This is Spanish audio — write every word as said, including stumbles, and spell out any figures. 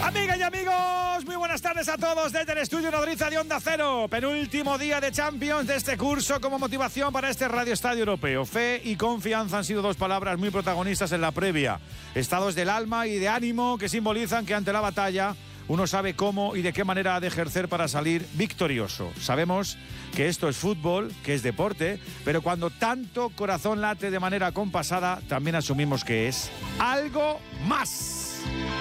Amigas y amigos, muy buenas tardes a todos desde el estudio Nodriza de Onda Cero. Penúltimo día de Champions de este curso como motivación para este Radio Estadio Europeo. Fe y confianza han sido dos palabras muy protagonistas en la previa. Estados del alma y de ánimo que simbolizan que ante la batalla uno sabe cómo y de qué manera ha de ejercer para salir victorioso. Sabemos que esto es fútbol, que es deporte, pero cuando tanto corazón late de manera compasada, también asumimos que es algo más.